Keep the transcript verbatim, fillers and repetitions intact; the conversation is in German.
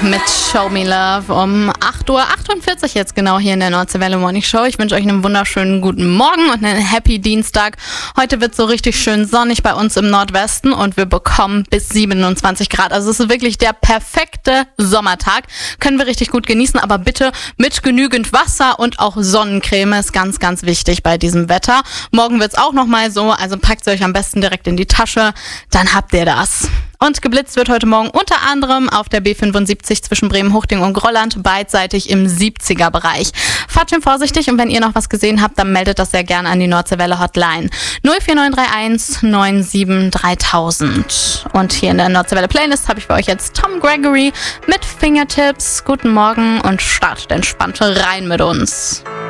mit Show Me Love um acht Uhr achtundvierzig jetzt genau hier in der Nordseewelle Morning Show. Ich wünsche euch einen wunderschönen guten Morgen und einen Happy Dienstag. Heute wird so richtig schön sonnig bei uns im Nordwesten und wir bekommen bis siebenundzwanzig Grad. Also es ist wirklich der perfekte Sommertag. Können wir richtig gut genießen, aber bitte mit genügend Wasser und auch Sonnencreme ist ganz, ganz wichtig bei diesem Wetter. Morgen wird es auch nochmal so, also packt sie euch am besten direkt in die Tasche, dann habt ihr das. Und geblitzt wird heute Morgen unter anderem auf der B fünfundsiebzig zwischen Bremen-Huchting und Grolland, beidseitig im siebziger Bereich. Fahrt schön vorsichtig und wenn ihr noch was gesehen habt, dann meldet das sehr gerne an die Nordseewelle Hotline null vier neun drei eins neun sieben dreitausend. Und hier in der Nordseewelle Playlist habe ich für euch jetzt Tom Gregory mit Fingertips. Guten Morgen und startet entspannt rein mit uns.